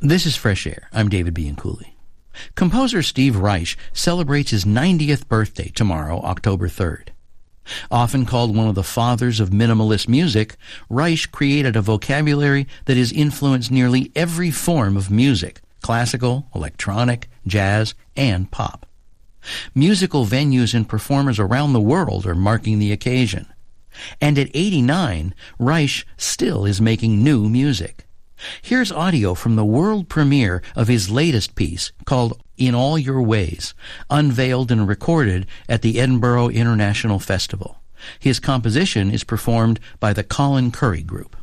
This is Fresh Air. I'm David Bianculli. Composer Steve Reich celebrates his 90th birthday tomorrow, October 3rd. Often called one of the fathers of minimalist music, Reich created a vocabulary that has influenced nearly every form of music, classical, electronic, jazz, and pop. Musical venues and performers around the world are marking the occasion. And at 89, Reich still is making new music. Here's audio from the world premiere of his latest piece called In All Your Ways, unveiled and recorded at the Edinburgh International Festival. His composition is performed by the Colin Currie Group.